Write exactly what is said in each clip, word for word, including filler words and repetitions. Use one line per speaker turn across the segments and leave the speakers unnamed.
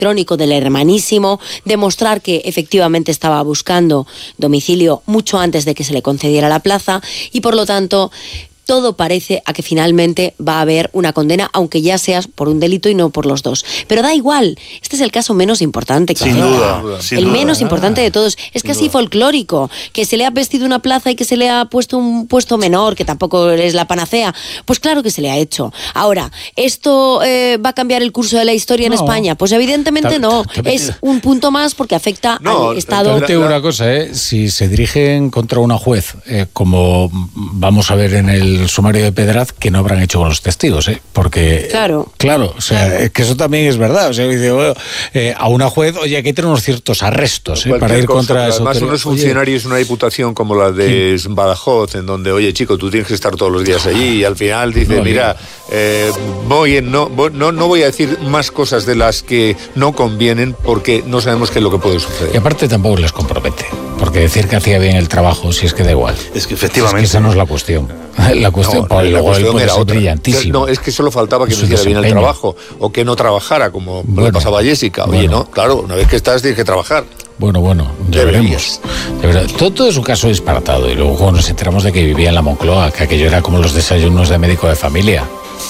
electrónico del hermanísimo, demostrar que efectivamente estaba buscando domicilio mucho antes de que se le concediera la plaza y por lo tanto todo parece a que finalmente va a haber una condena, aunque ya sea por un delito y no por los dos. Pero da igual, este es el caso menos importante.
Sin duda, sin
el
duda,
menos
nada.
importante de todos. Es casi folclórico, que se le ha vestido una plaza y que se le ha puesto un puesto menor, que tampoco es la panacea. Pues claro que se le ha hecho. Ahora, ¿esto eh, va a cambiar el curso de la historia
No.
en España? Pues evidentemente no. Es un punto más porque afecta
No,
al Estado.
Te digo una cosa, ¿eh? Si se dirigen contra una juez, eh, como vamos a ver en el sumario de Pedraz, que no habrán hecho con los testigos, ¿eh? Porque
Claro.
claro, o sea,
Claro.
es que eso también es verdad. O sea, dice, bueno, eh, a una juez, oye, hay que tener unos ciertos arrestos, ¿eh?
Cualquier
Para ir
cosa,
contra
pero
eso.
además unos funcionarios, una diputación como la de Badajoz, en donde, oye, chico, tú tienes que estar todos los días allí, y al final dice,
No,
mira, eh, voy en, no, voy- no, no voy a decir más cosas de las que no convienen, porque no sabemos qué es lo que puede
Y
suceder.
aparte tampoco les compromete, porque decir que hacía bien el trabajo, si es que da igual.
Es que
Es
efectivamente...
que esa no es la cuestión. La cuestión,
No,
pues,
la
luego él
cuestión
puede
era
ser
otra.
brillantísimo.
No, es que solo faltaba que no
Su
hiciera bien el
desempeño.
trabajo, o que no trabajara, como le
Bueno,
pasaba a Jessica. Oye,
bueno.
no, claro, una vez que estás tienes que trabajar.
Bueno, bueno, ya
Deberías.
veremos. De verdad, todo, todo es un caso disparatado. Y luego cuando nos enteramos de que vivía en la Moncloa, que aquello era como los desayunos de médico de familia.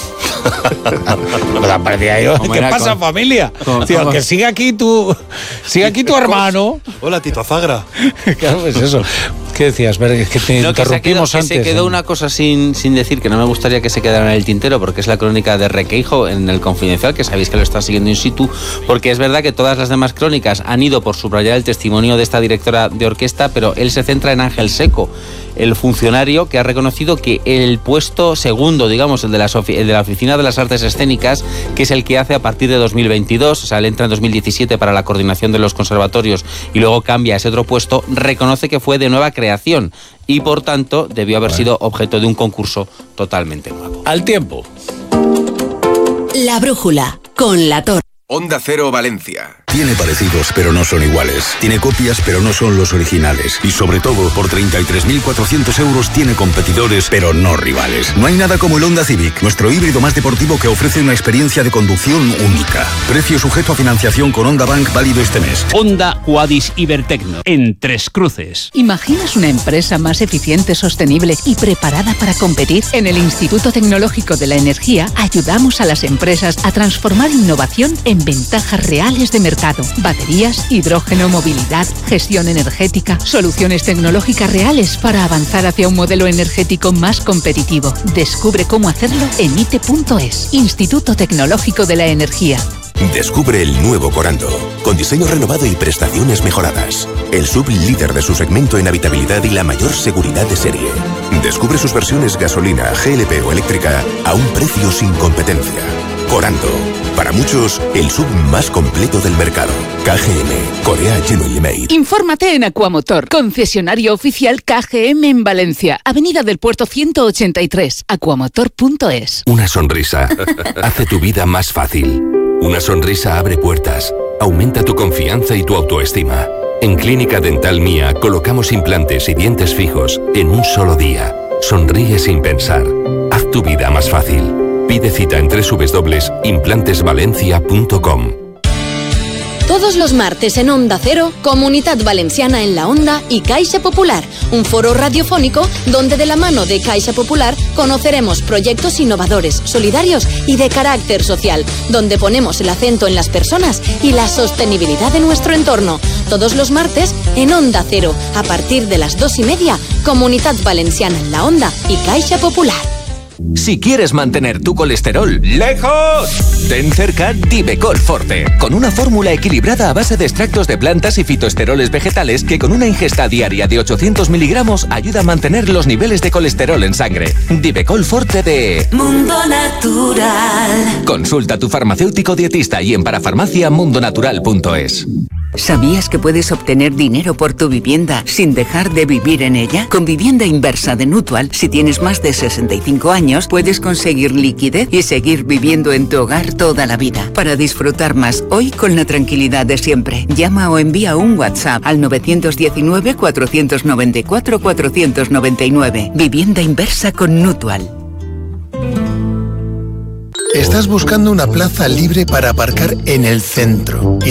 Pues parecía yo,
¿Cómo
¿qué
era
pasa,
con-
familia?
con-
Tío,
con-
que siga aquí tu, siga aquí tu hermano.
Hola, Tito Azagra.
Claro, pues eso. ¿Qué decías? Ver, es que te
No, que se, ha quedado,
interrumpimos
que
antes.
se quedó
¿eh?
una cosa sin, sin decir, que no me gustaría que se quedara en el tintero, porque es la crónica de Requeijo en El Confidencial, que sabéis que lo está siguiendo in situ, porque es verdad que todas las demás crónicas han ido por subrayar el testimonio de esta directora de orquesta, pero él se centra en Ángel Seco, el funcionario que ha reconocido que el puesto segundo, digamos, el de, las ofi- el de la Oficina de las Artes Escénicas, que es el que hace a partir de dos mil veintidós, o sea, él entra en dos mil diecisiete para la coordinación de los conservatorios y luego cambia a ese otro puesto, reconoce que fue de nueva creación y por tanto debió haber sido objeto de un concurso totalmente nuevo.
Al tiempo.
La brújula, con La Torre.
Onda Cero Valencia.
Tiene parecidos, pero no son iguales. Tiene copias, pero no son los originales. Y sobre todo, por treinta y tres mil cuatrocientos euros tiene competidores, pero no rivales. No hay nada como el Honda Civic, nuestro híbrido más deportivo que ofrece una experiencia de conducción única. Precio sujeto a financiación con Honda Bank válido este mes.
Honda Quadis Ibertecno, en Tres Cruces.
¿Imaginas una empresa más eficiente, sostenible y preparada para competir? En el Instituto Tecnológico de la Energía ayudamos a las empresas a transformar innovación en ventajas reales de mercado. Baterías, hidrógeno, movilidad, gestión energética, soluciones tecnológicas reales para avanzar hacia un modelo energético más competitivo. Descubre cómo hacerlo en ite punto es. Instituto Tecnológico de la Energía.
Descubre el nuevo Corando, con diseño renovado y prestaciones mejoradas. El sub líder de su segmento en habitabilidad y la mayor seguridad de serie. Descubre sus versiones gasolina, G L P o eléctrica a un precio sin competencia. Corando, para muchos, el sub más completo del mercado. K G M, Korea Genuine Made.
Infórmate en Aquamotor, concesionario oficial K G M en Valencia, Avenida del Puerto ciento ochenta y tres, aquamotor punto es.
Una sonrisa hace tu vida más fácil. Una sonrisa abre puertas, aumenta tu confianza y tu autoestima. En Clínica Dental Mía colocamos implantes y dientes fijos en un solo día. Sonríe sin pensar. Haz tu vida más fácil. Pide cita en doble u doble u doble u punto implantes valencia punto com.
Todos los martes en Onda Cero, Comunidad Valenciana en la Onda y Caixa Popular, un foro radiofónico donde de la mano de Caixa Popular conoceremos proyectos innovadores, solidarios y de carácter social, donde ponemos el acento en las personas y la sostenibilidad de nuestro entorno. Todos los martes en Onda Cero, a partir de las dos y media, Comunidad Valenciana en la Onda y Caixa Popular.
Si quieres mantener tu colesterol lejos, ten cerca Divecol Forte, con una fórmula equilibrada a base de extractos de plantas y fitoesteroles vegetales que con una ingesta diaria de ochocientos miligramos ayuda a mantener los niveles de colesterol en sangre. Divecol Forte de
Mundo Natural.
Consulta a tu farmacéutico dietista y en parafarmacia mundo natural punto es.
¿Sabías que puedes obtener dinero por tu vivienda sin dejar de vivir en ella? Con Vivienda Inversa de Mutual, si tienes más de sesenta y cinco años, puedes conseguir liquidez y seguir viviendo en tu hogar toda la vida. Para disfrutar más hoy con la tranquilidad de siempre, llama o envía un WhatsApp al nueve uno nueve, cuatro nueve cuatro, cuatro nueve nueve. Vivienda Inversa con Mutual.
Estás buscando una plaza libre para aparcar en el centro.